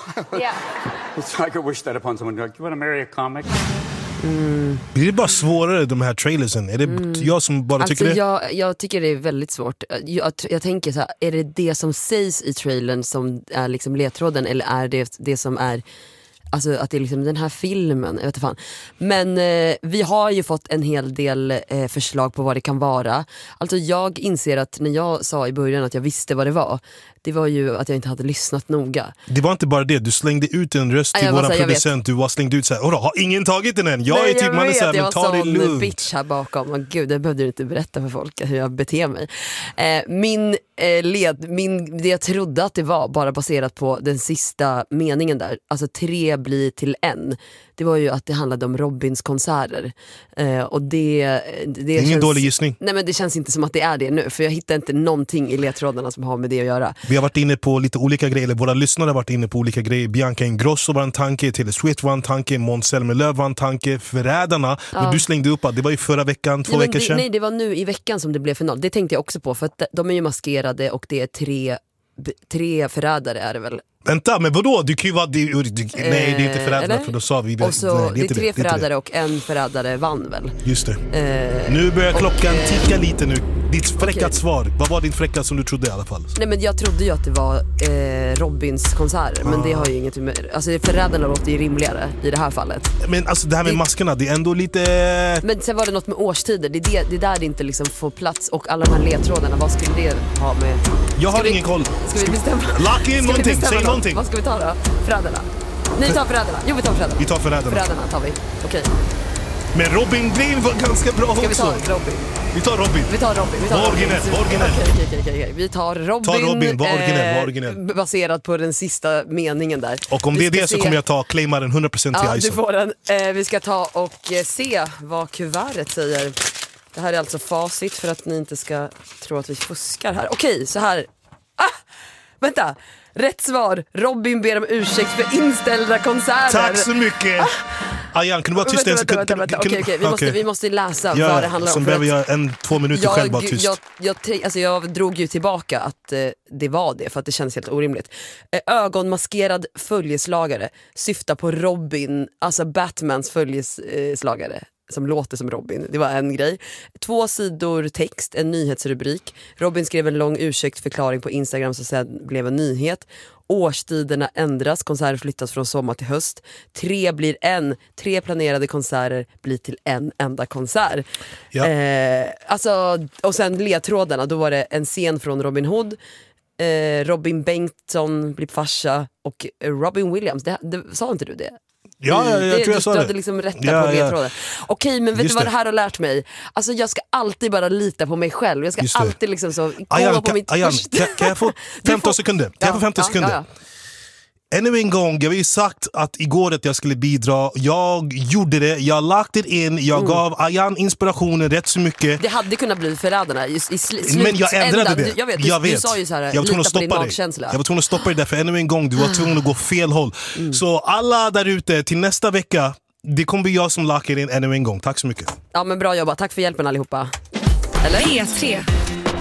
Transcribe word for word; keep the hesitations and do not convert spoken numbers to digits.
Yeah. So I could wish that upon someone. Like, you want to marry a comic? Mm. Blir det bara svårare de här trailersen? Är det mm. jag som bara alltså tycker det? Jag, jag tycker det är väldigt svårt. Jag, jag tänker så här, är det det som sägs i trailern som är liksom ledtråden, eller är det det som är, alltså att det är liksom den här filmen, jag vet inte fan. Men eh, vi har ju fått en hel del eh, förslag på vad det kan vara. Alltså jag inser att när jag sa i början att jag visste vad det var, det var ju att jag inte hade lyssnat noga. Det var inte bara det, du slängde ut en röst till våran producent. Du var slängd ut så här, åh, har ingen tagit den än? Jag Nej, är typ, jag man är vet, så här, men ta det lugnt. Jag var sån bitch här bakom. Och gud, det behövde du inte berätta för folk hur jag beter mig. Eh, min eh, led, min, det jag trodde att det var, bara baserat på den sista meningen där, alltså tre blir till en. Det var ju att det handlade om Robins konserter. Eh, och det, det, det ingen känns, dålig gissning. Nej, men det känns inte som att det är det nu. För jag hittar inte någonting i ledtrådarna som har med det att göra. Vi har varit inne på lite olika grejer. Våra lyssnare har varit inne på olika grejer. Bianca Ingrosso var en tanke, Taylor Swift var en tanke, Måns Zelmerlöw var en tanke, Förrädarna. Ja. Men du slängde upp att det var ju förra veckan, två ja, veckor det, sedan. Nej, det var nu i veckan som det blev final. Det tänkte jag också på. För att de är ju maskerade och det är tre, tre förrädare är det väl. Vänta, men vadå? Du kan ju vara... Du, du, du, nej, det är inte förrädare, eh, för då sa vi... Och så, nej, det, är det är tre det, förrädare det. och en förrädare vann väl. Just det. Eh, nu börjar klockan och, ticka lite nu. Ditt fräckat okay. svar. Vad var din fräckat som du trodde i alla fall? Nej, men jag trodde ju att det var eh, Robins konserter. Men ah. det har ju inget med... Alltså förrädarna låter ju rimligare i det här fallet. Men alltså det här med det, maskerna, det är ändå lite... Men sen var det något med årstider. Det är, det, det är där det inte liksom får plats. Och alla de här ledtrådarna, vad skulle det ha med... Jag har vi, ingen koll. Ska vi bestämma? Lock in någonting, säg någonting. Vad ska vi ta då? Förrädarna. Ni tar förrädarna. Jo, vi tar förrädarna. Vi tar förrädarna. Förrädarna tar vi. Okej. Okay. Men Robin Green var ganska bra också. Ska vi ta Robin? Vi tar Robin. Vi tar Robin. Vi tar var originell, var originell. Okej, okej, okej, okej. Vi tar Robin. Ta Robin, var originell, var originell. Eh, baserat på den sista meningen där. Och om vi det är det se... så kommer jag ta claima den hundra procent till ja, Ison. Du får den. Eh, vi ska ta och eh, se vad kuvertet säger. Det här är alltså facit för att ni inte ska tro att vi fuskar här. Okej, så här. Ah! Vänta. Rätt svar. Robin ber om ursäkt för inställda konserter. Tack så mycket. Ah. Ayan, kan du vara tyst en sekund? Vänta, vänta, vänta. Okej, okej. Vi, okay. måste, vi måste läsa ja, vad det handlar om. Sen behöver jag en, två minuter jag, själv bara tyst. Jag, jag, alltså jag drog ju tillbaka att eh, det var det, för att det känns helt orimligt. Eh, ögonmaskerad följeslagare syftar på Robin, alltså Batmans följeslagare. Som låter som Robin. Det var en grej. Två sidor text, en nyhetsrubrik. Robin skrev en lång ursäktförklaring på Instagram som sedan blev en nyhet. Årstiderna ändras, konserter flyttas från sommar till höst. Tre blir en. Tre planerade konserter blir till en enda konsert. Ja. Eh, alltså, och sen ledtrådarna, då var det en scen från Robin Hood. Eh, Robin Bengtsson blir farsa och Robin Williams. Det, det, sa inte du det? Ja, jag, jag det, tror jag sa du det. hade liksom rätta ja, på ledtråden. Ja. Okej, men vet Just du vad det. det här har lärt mig? Alltså jag ska alltid bara lita på mig själv. Jag ska alltid liksom så gå Ayan, på kan, mitt Ayan, första. kan, kan jag få femton får... sekunder? Kan ja, jag få femton ja, sekunder? Ja, ja. Ännu en gång, jag har ju sagt att igår att jag skulle bidra. Jag gjorde det, jag lagt det in. Jag mm. gav Ayan inspirationen rätt så mycket. Det hade kunnat bli Förrädarna just i sl- Men jag ändrade det. Jag vet, du, jag vet. du sa ju så här, jag var tvungen att lita på din stoppa magkänsla. dig. Jag var tvungen att stoppa dig där, för ännu en gång, du var tvungen att gå fel håll. Mm. Så alla där ute, till nästa vecka, det kommer bli jag som lackar in ännu en gång. Tack så mycket. Ja, men bra jobbat. Tack för hjälpen allihopa. Eller? P tre